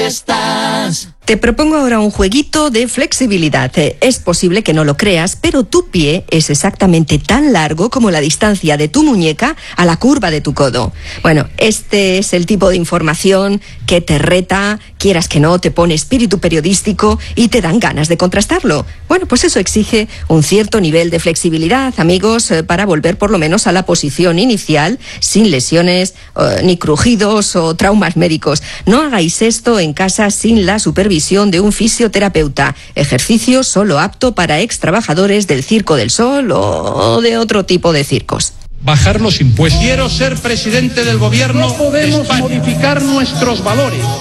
estás. Te propongo ahora un jueguito de flexibilidad. Es posible que no lo creas, pero tu pie es exactamente tan largo como la distancia de tu muñeca a la curva de tu codo. Bueno, este es el tipo de información que te reta, quieras que no, te pone espíritu periodístico y te dan ganas de contrastarlo. Bueno, pues eso exige un cierto nivel de flexibilidad, amigos, para volver por lo menos a la posición inicial, sin lesiones, ni crujidos o traumas médicos. No hagáis esto en casa sin la supervisión de un fisioterapeuta. Ejercicio solo apto para extrabajadores del Circo del Sol o de otro tipo de circos. Bajar los impuestos. Quiero ser presidente del gobierno. No podemos modificar nuestros valores.